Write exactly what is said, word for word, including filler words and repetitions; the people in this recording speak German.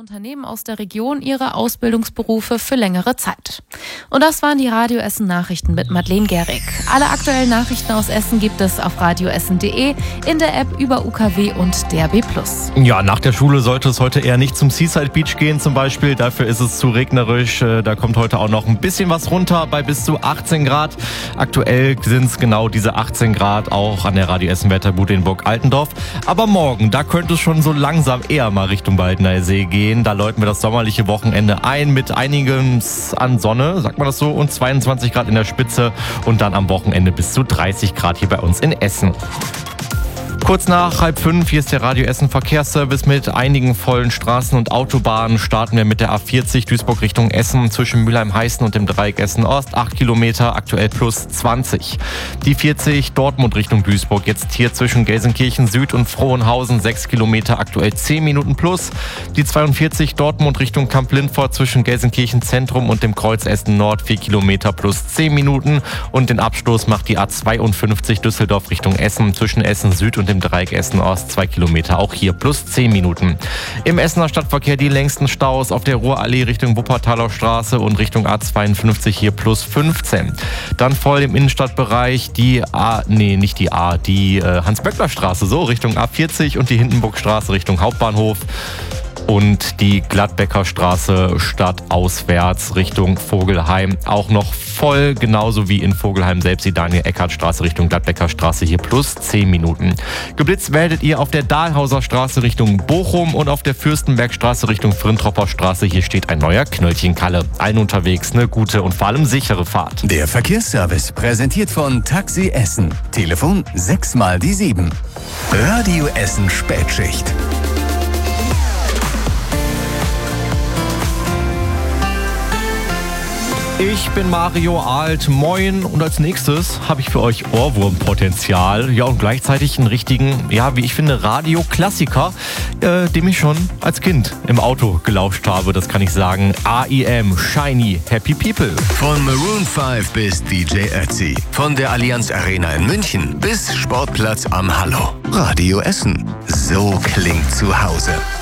Unternehmen aus der Region ihre Ausbildungsberufe für längere Zeit. Und das waren die Radio Essen Nachrichten mit Madeleine Gehrig. Alle aktuellen Nachrichten aus Essen gibt es auf radioessen punkt de, in der App über U K W und D A B plus. Ja, nach der Schule sollte es heute eher nicht zum Seaside Beach gehen zum Beispiel. Dafür ist es zu regnerisch. Da kommt heute auch noch ein bisschen was runter bei bis zu achtzehn Grad. Aktuell sind es genau diese achtzehn Grad auch an der Radio Essen Wetterbude in Burg-Altendorf. Aber morgen, da könnte es schon so langsam eher mal Richtung Baldener See gehen. Da läuten wir das sommerliche Wochenende ein mit einigem an Sonne, sagt man das so, und zweiundzwanzig Grad in der Spitze und dann am Wochenende bis zu dreißig Grad hier bei uns in Essen. Kurz nach halb fünf, hier ist der Radio Essen Verkehrsservice mit einigen vollen Straßen und Autobahnen. Starten wir mit der A vierzig Duisburg Richtung Essen zwischen Mülheim-Heißen und dem Dreieck Essen-Ost. acht Kilometer, aktuell plus zwanzig. Die vierzig Dortmund Richtung Duisburg, jetzt hier zwischen Gelsenkirchen Süd und Frohnhausen. sechs Kilometer, aktuell zehn Minuten plus. Die zweiundvierzig Dortmund Richtung Kamp-Lindfort zwischen Gelsenkirchen Zentrum und dem Kreuz Essen Nord. vier Kilometer plus zehn Minuten. Und den Abstoß macht die A zweiundfünfzig Düsseldorf Richtung Essen zwischen Essen Süd und dem Dreieck Essen-Ost, zwei Kilometer, auch hier plus zehn Minuten. Im Essener Stadtverkehr die längsten Staus auf der Ruhrallee Richtung Wuppertaler Straße und Richtung A zweiundfünfzig, hier plus fünfzehn. Dann voll im Innenstadtbereich die A, nee, nicht die A, die äh, Hans-Böckler-Straße, so Richtung A vierzig und die Hindenburgstraße Richtung Hauptbahnhof. Und die Gladbecker Straße stadtauswärts Richtung Vogelheim auch noch voll, genauso wie in Vogelheim selbst die Daniel-Eckhardt-Straße Richtung Gladbecker Straße, hier plus zehn Minuten. Geblitzt werdet ihr auf der Dahlhauser Straße Richtung Bochum und auf der Fürstenbergstraße Richtung Frintropper Straße. Hier steht ein neuer Knöllchenkalle. Allen unterwegs eine gute und vor allem sichere Fahrt. Der Verkehrsservice präsentiert von Taxi Essen. Telefon sechs mal die sieben. Radio Essen Spätschicht. Ich bin Mario Alt, moin, und als nächstes habe ich für euch Ohrwurmpotenzial, ja, und gleichzeitig einen richtigen, ja, wie ich finde, Radioklassiker, äh, dem ich schon als Kind im Auto gelauscht habe, das kann ich sagen. A I M, Shiny, Happy People. Von Maroon fünf bis D J Ötzi, von der Allianz Arena in München bis Sportplatz am Hallo. Radio Essen, so klingt zu Hause.